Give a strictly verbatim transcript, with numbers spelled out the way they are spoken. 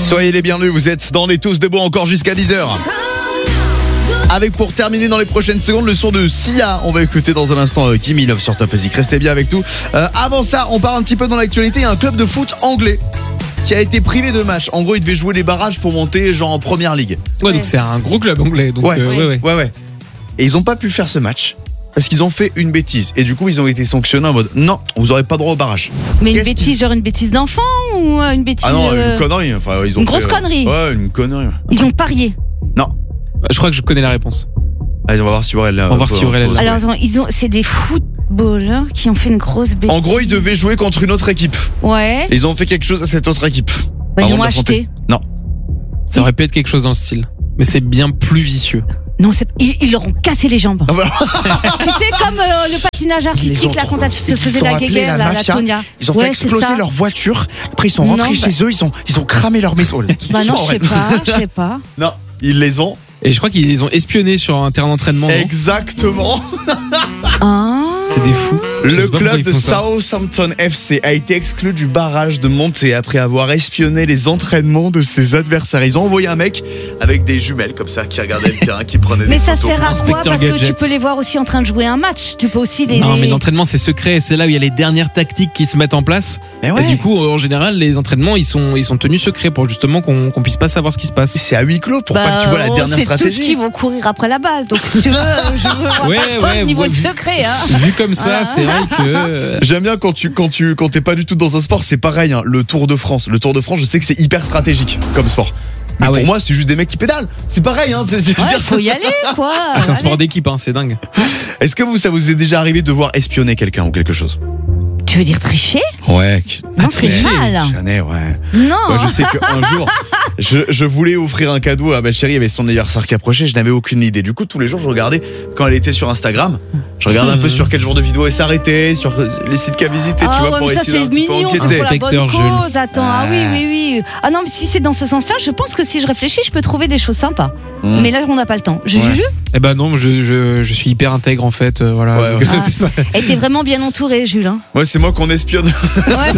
Soyez les bienvenus, vous êtes dans On est tous debout encore jusqu'à dix heures. Avec pour terminer dans les prochaines secondes le son de Sia. On va écouter dans un instant euh, Gimme Love sur Top Music. Restez bien avec nous. Euh, avant ça, on part un petit peu dans l'actualité. Il y a un club de foot anglais qui a été privé de match. En gros, il devait jouer les barrages pour monter genre en première ligue. Ouais, Ouais. donc c'est un gros club anglais. Donc, Ouais. euh, ouais, ouais. Ouais, ouais. Et ils ont pas pu faire ce match parce qu'ils ont fait une bêtise. Et du coup, ils ont été sanctionnés en mode non, vous aurez pas droit au barrage. Mais une Qu'est-ce bêtise, qu'ils- genre une bêtise d'enfant ou euh, une bêtise Ah non, euh, une connerie. Enfin, ils ont une fait, grosse connerie. Ouais, une connerie. Ils ont parié. Non. Je crois que je connais la réponse. Allez, on va voir si Aurel. On va voir si Aurel est là. Alors attends, ils ont, c'est des footballeurs qui ont fait une grosse bêtise. En gros, ils devaient jouer contre une autre équipe. Ouais. Et ils ont fait quelque chose à cette autre équipe. Bah, ils Avant l'ont de l'affronter. acheté. Non. Ça aurait pu être quelque chose dans le style. Mais c'est bien plus vicieux. Non, c'est, ils, ils leur ont cassé les jambes. Ah bah, Tu sais, comme euh, le patinage Ils artistique, ont là, trop- quand elle se ils faisait sont la appelés guéguerre, la la, la mafia. Tonia. Ils ont Ouais, fait c'est exploser ça. leur voiture. Après, ils sont rentrés Non, chez bah- eux. Ils ont, ils ont cramé leur maison. Bah non, je sais pas, je sais pas. Non, ils les ont. Et je crois qu'ils les ont espionnés sur un terrain d'entraînement. non Exactement. Ah. C'est des fous. Je Le sais pas pourquoi club ils de font ça. Southampton F C a été exclu du barrage de montée après avoir espionné les entraînements de ses adversaires. Ils ont envoyé un mec avec des jumelles comme ça qui regardait le terrain, qui prenait Mais des ça photos. sert à quoi? Inspecteur Parce que tu Gadget. peux les voir aussi en train de jouer un match. Tu peux aussi les. Non, les- mais l'entraînement c'est secret. C'est là où il y a les dernières tactiques qui se mettent en place. Mais ouais. Et du coup, en général, les entraînements ils sont, ils sont tenus secrets pour justement qu'on, qu'on puisse pas savoir ce qui se passe. C'est à huis clos pour Bah, pas que tu vois la oh, dernière c'est tous stratégie. qui vont courir après la balle. Donc si tu veux, je veux voir Ouais, pas ouais, le niveau ouais, de vu- secret. Hein. Vu comme ça, Voilà. c'est vrai que. euh, J'aime bien quand tu quand tu quand t'es pas du tout dans un sport, c'est pareil. Hein, le Tour de France, le Tour de France, je sais que c'est hyper stratégique comme sport. Mais Ah pour ouais. moi, c'est juste des mecs qui pédalent. C'est pareil. Hein, c'est- c'est- Ouais, faut y aller, quoi. Ah, c'est un sport Allez. d'équipe, hein, c'est dingue. Est-ce que vous ça vous est déjà arrivé de voir espionner quelqu'un ou quelque chose? Tu veux dire tricher? Ouais. Non, c'est tricher. mal. Jamais, ouais. Non. Moi, je sais qu'un jour, je, je voulais offrir un cadeau à ma chérie, il y avait son anniversaire qui approchait, je n'avais aucune idée. Du coup, tous les jours, je regardais quand elle était sur Instagram, je regardais un peu sur quel genre de vidéo elle s'arrêtait, sur les sites qu'elle visitait, Ah tu vois, ouais, pour mais ça essayer c'est d'un petit peu mignon, c'est enquêter. pour la bonne Inspecteur Jules. cause. Attends, ah oui, oui, oui. Ah non, mais si c'est dans ce sens-là, je pense que si je réfléchis, je peux trouver des choses sympas. Mmh. Mais là, on n'a pas le temps. Je Ouais. juge. Eh ben non, je, je, je suis hyper intègre en fait. euh, voilà. Ouais, Donc, ouais. c'est ça. Et t'es vraiment bien entouré, Jules. Hein. Ouais, c'est moi qu'on espionne. Ouais,